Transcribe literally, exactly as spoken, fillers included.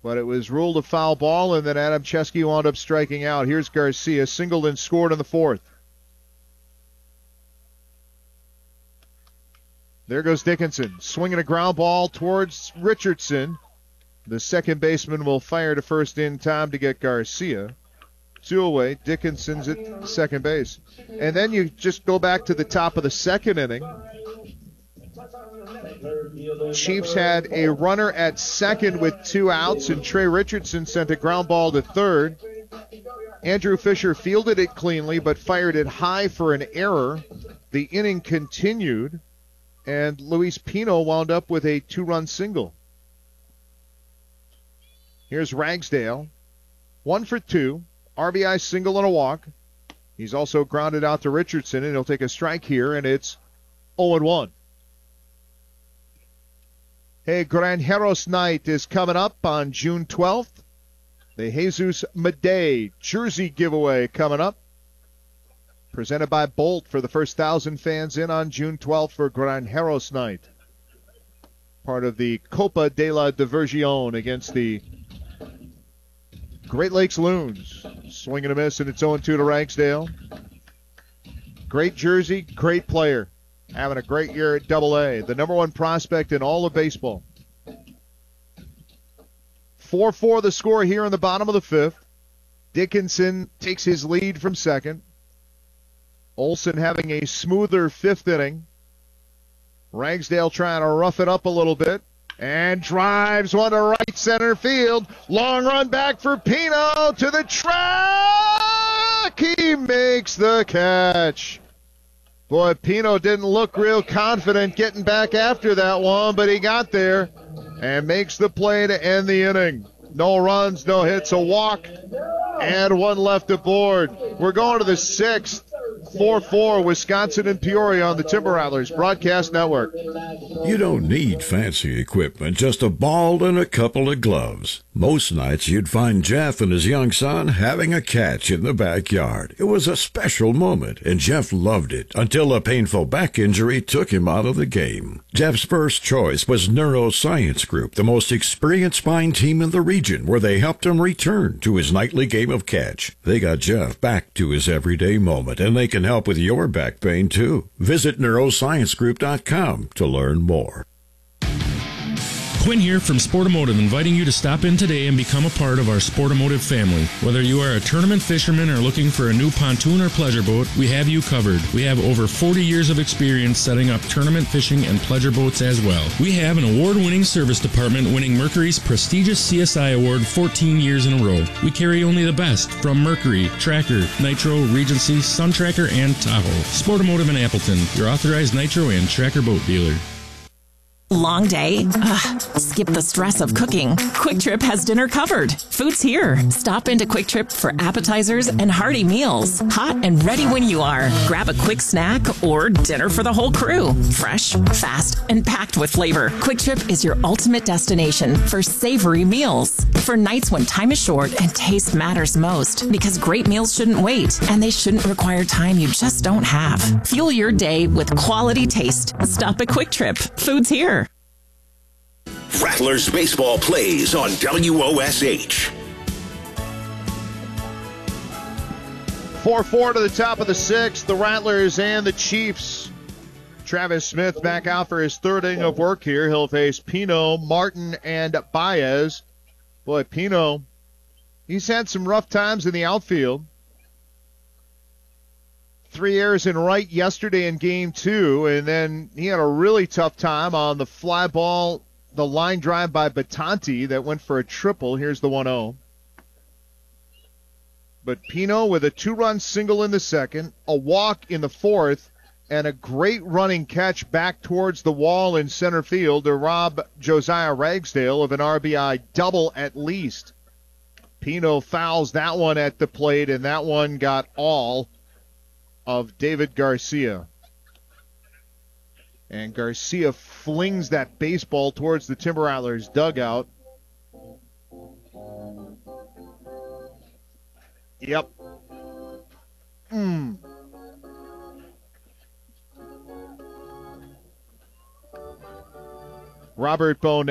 but it was ruled a foul ball, and then Adam Chesky wound up striking out. Here's Garcia, singled and scored in the fourth. There goes Dickinson, swinging a ground ball towards Richardson. The second baseman will fire to first in time to get Garcia. Two away, Dickinson's at second base. And then you just go back to the top of the second inning. Chiefs had a runner at second with two outs, and Trey Richardson sent a ground ball to third. Andrew Fisher fielded it cleanly, but fired it high for an error. The inning continued, and Luis Pino wound up with a two-run single. Here's Ragsdale, one for two, R B I single and a walk. He's also grounded out to Richardson, and he'll take a strike here, and it's oh and one. Hey, Granjeros Night is coming up on June twelfth. The Jesus Madej jersey giveaway coming up. Presented by Bolt for the first thousand fans in on June twelfth for Granjeros Night. Part of the Copa de la Diversion against the Great Lakes Loons. Swing and a miss, and it's oh and two to Ragsdale. Great jersey, great player. Having a great year at Double A. The number one prospect in all of baseball. four four the score here in the bottom of the fifth. Dickinson takes his lead from second. Olson having a smoother fifth inning. Ragsdale trying to rough it up a little bit. And drives one to right center field. Long run back for Pino to the track. He makes the catch. Boy, Pino didn't look real confident getting back after that one, but he got there and makes the play to end the inning. No runs, no hits, a walk, and one left aboard. We're going to the sixth. four four, Wisconsin and Peoria on the Timber Rattlers Broadcast Network. You don't need fancy equipment, just a ball and a couple of gloves. Most nights you'd find Jeff and his young son having a catch in the backyard. It was a special moment, and Jeff loved it until a painful back injury took him out of the game. Jeff's first choice was Neuroscience Group, the most experienced spine team in the region, where they helped him return to his nightly game of catch. They got Jeff back to his everyday moment, and they can help with your back pain, too. Visit neuroscience group dot com to learn more. Quinn here from Sportomotive, inviting you to stop in today and become a part of our Sportomotive family. Whether you are a tournament fisherman or looking for a new pontoon or pleasure boat, we have you covered. We have over forty years of experience setting up tournament fishing and pleasure boats as well. We have an award-winning service department winning Mercury's prestigious C S I award fourteen years in a row. We carry only the best from Mercury, Tracker, Nitro, Regency, Sun Tracker, and Tahoe. Sportomotive in Appleton, your authorized Nitro and Tracker boat dealer. Long day? Ugh, skip the stress of cooking. Quick Trip has dinner covered. Food's here. Stop into Quick Trip for appetizers and hearty meals. Hot and ready when you are. Grab a quick snack or dinner for the whole crew. Fresh, fast, and packed with flavor. Quick Trip is your ultimate destination for savory meals. For nights when time is short and taste matters most. Because great meals shouldn't wait, and they shouldn't require time you just don't have. Fuel your day with quality taste. Stop at Quick Trip. Food's here. Rattlers baseball plays on W O S H. four four to the top of the sixth. The Rattlers and the Chiefs. Travis Smith back out for his third inning of work here. He'll face Pino, Martin, and Baez. Boy, Pino, he's had some rough times in the outfield. Three errors in right yesterday in game two, and then he had a really tough time on the fly ball, the line drive by Batanti that went for a triple. Here's the one oh. But Pino with a two-run single in the second, a walk in the fourth, and a great running catch back towards the wall in center field to rob Josiah Ragsdale of an R B I double at least. Pino fouls that one at the plate, and that one got all of David Garcia. And Garcia flings that baseball towards the Timber Rattlers dugout. Yep. Hmm. Robert Bone